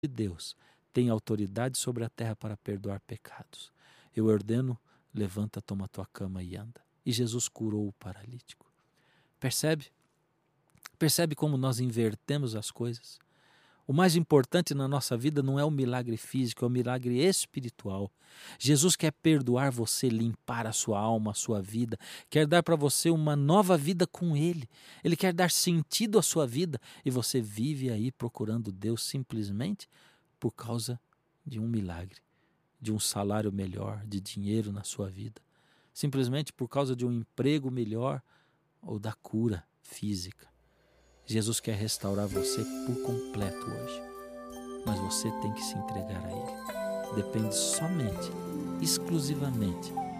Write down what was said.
de Deus tem autoridade sobre a terra para perdoar pecados. Eu ordeno, levanta, toma a tua cama e anda. E Jesus curou o paralítico. Percebe? Percebe como nós invertemos as coisas? O mais importante na nossa vida não é o milagre físico, é o milagre espiritual. Jesus quer perdoar você, limpar a sua alma, a sua vida, quer dar para você uma nova vida com Ele. Ele quer dar sentido à sua vida e você vive aí procurando Deus simplesmente por causa de um milagre, de um salário melhor, de dinheiro na sua vida, simplesmente por causa de um emprego melhor ou da cura física. Jesus quer restaurar você por completo hoje, mas você tem que se entregar a Ele. Depende somente, exclusivamente